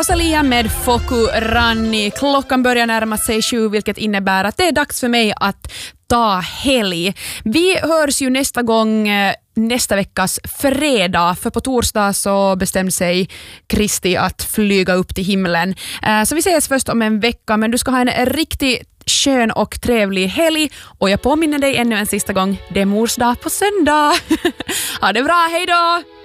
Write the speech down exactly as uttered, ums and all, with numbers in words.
Rosalia med Foku Ranni. Klockan börjar närma sig sju, vilket innebär att det är dags för mig att ta helg. Vi hörs ju nästa gång nästa veckas fredag, för på torsdag så bestämde sig Kristi att flyga upp till himlen. Så vi ses först om en vecka, men du ska ha en riktigt skön och trevlig helg, och jag påminner dig ännu en sista gång, det är mors dag på söndag. Ha det bra, hej då!